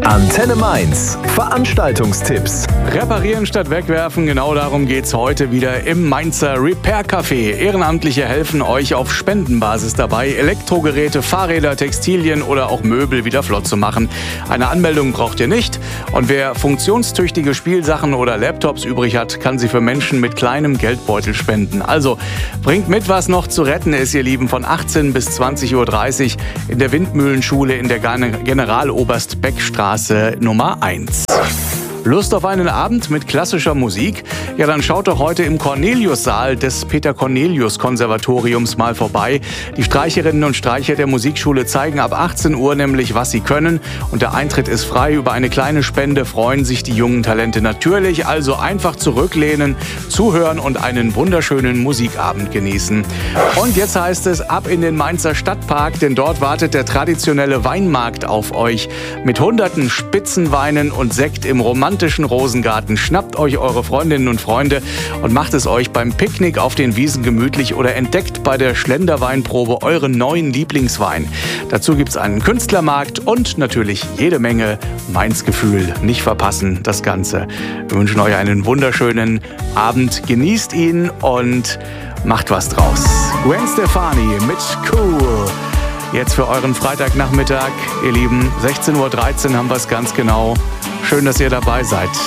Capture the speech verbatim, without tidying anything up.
Antenne Mainz. Veranstaltungstipps. Reparieren statt wegwerfen, genau darum geht's heute wieder im Mainzer Repair Café. Ehrenamtliche helfen euch auf Spendenbasis dabei, Elektrogeräte, Fahrräder, Textilien oder auch Möbel wieder flott zu machen. Eine Anmeldung braucht ihr nicht. Und wer funktionstüchtige Spielsachen oder Laptops übrig hat, kann sie für Menschen mit kleinem Geldbeutel spenden. Also bringt mit, was noch zu retten ist, ihr Lieben, von achtzehn bis zwanzig Uhr dreißig in der Windmühlenschule in der Generaloberst-Beck-Straße Nummer eins. Lust auf einen Abend mit klassischer Musik? Ja, dann schaut doch heute im Cornelius-Saal des Peter-Cornelius-Konservatoriums mal vorbei. Die Streicherinnen und Streicher der Musikschule zeigen ab achtzehn Uhr nämlich, was sie können. Und der Eintritt ist frei. Über eine kleine Spende freuen sich die jungen Talente natürlich. Also einfach zurücklehnen, zuhören und einen wunderschönen Musikabend genießen. Und jetzt heißt es ab in den Mainzer Stadtpark, denn dort wartet der traditionelle Weinmarkt auf euch. Mit hunderten Spitzenweinen und Sekt im romantischen Rosengarten. Schnappt euch eure Freundinnen und Freunde und macht es euch beim Picknick auf den Wiesen gemütlich oder entdeckt bei der Schlenderweinprobe euren neuen Lieblingswein. Dazu gibt es einen Künstlermarkt und natürlich jede Menge Mainz-Gefühl. Nicht verpassen, das Ganze. Wir wünschen euch einen wunderschönen Abend. Genießt ihn und macht was draus. Gwen Stefani mit Cool. Jetzt für euren Freitagnachmittag, ihr Lieben. sechzehn Uhr dreizehn haben wir es ganz genau. Schön, dass ihr dabei seid.